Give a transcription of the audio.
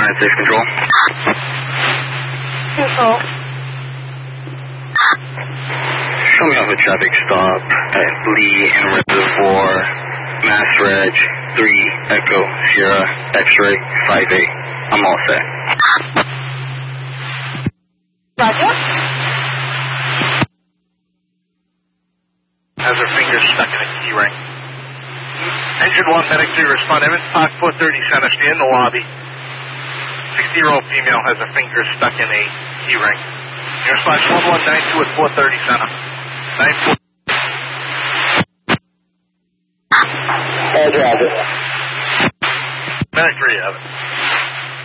9-6 control. Control. Show me off a traffic stop at Lee and Reservoir, Mass Reg 3 Echo Sierra X-Ray 58. I'm all set. Roger. Has her fingers stuck in a key ring. Engine 1, medic 3, respond. Evans Park 430 Center, stay in the lobby. 60-year-old female has her fingers stuck in a key ring. Your slash 1192 at 430 Center. 94. Roger. Medic 3, Evans.